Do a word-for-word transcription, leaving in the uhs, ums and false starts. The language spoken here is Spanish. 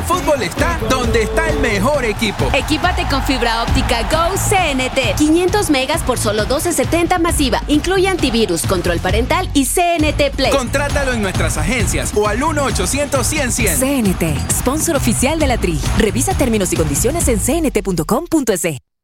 fútbol está donde está el mejor equipo. Equípate con fibra óptica Go C N T. quinientos megas por solo doce setenta masiva. Incluye antivirus, control parental y C N T Play. Contrátalo en nuestras agencias o al uno ochocientos cien cien. C N T, sponsor oficial de la Tri. Revisa términos y condiciones en c n t punto com punto e s.